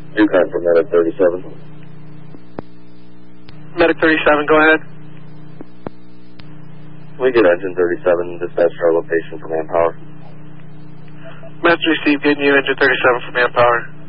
Yukon for Medic 37. Medic 37, go ahead. We get engine 37, dispatch our location for manpower. Message received, getting you engine 37 for manpower.